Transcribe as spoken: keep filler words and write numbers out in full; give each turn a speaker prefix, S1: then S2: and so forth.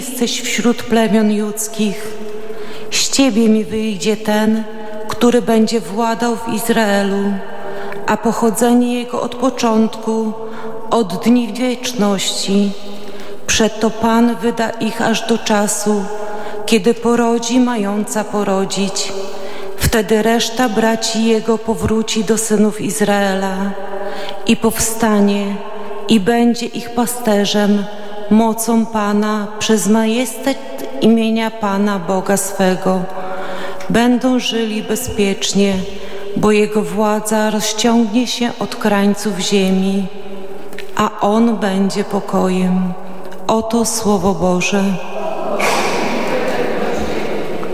S1: jesteś wśród plemion judzkich. Z Ciebie mi wyjdzie ten, który będzie władał w Izraelu, a pochodzenie Jego od początku, od dni wieczności. Przeto Pan wyda ich aż do czasu, kiedy porodzi mająca porodzić. Wtedy reszta braci Jego powróci do synów Izraela i powstanie i będzie ich pasterzem mocą Pana przez majestat imienia Pana Boga swego. Będą żyli bezpiecznie, bo Jego władza rozciągnie się od krańców ziemi, a On będzie pokojem. Oto Słowo Boże.